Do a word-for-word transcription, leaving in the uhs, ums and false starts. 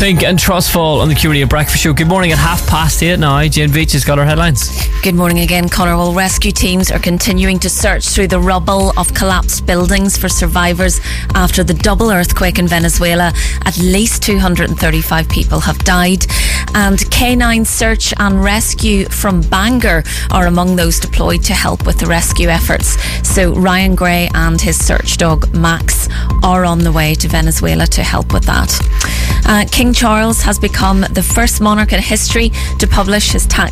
Pink and Trustfall on the Q Radio Breakfast Show. Good morning at half past eight now. Jane Veitch has got our headlines. Good morning again, Conor. Well, rescue teams are continuing to search through the rubble of collapsed buildings for survivors after the double earthquake in Venezuela. At least two hundred thirty-five people have died. And K nine search and rescue from Bangor are among those deployed to help with the rescue efforts. So Ryan Gray and his search dog Max are on the way to Venezuela to help with that. Uh, King Charles has become the first monarch in history to publish his tax